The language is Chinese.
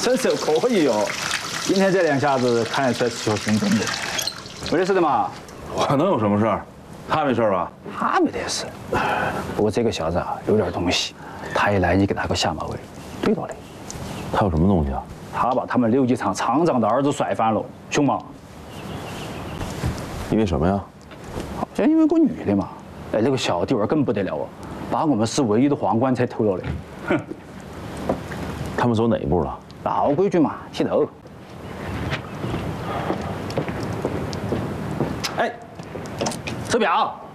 身手可以哦。今天这两下子看得出来是有行动的。没得事的嘛？ 我能有什么事儿？他没事吧？ 他没得事。不过这个小子啊，有点东西。他一来，你给他个下马威，对到的。 他有什么东西啊？ 他把他们刘继昌厂长的儿子摔翻了，凶吗？ 因为什么呀？ 好像因为个女的嘛。哎，那个小弟儿更不得了哦，把我们市唯一的皇冠才偷了嘞。哼。 他们走哪一步了？ 老规矩嘛，剃头。哎，手表。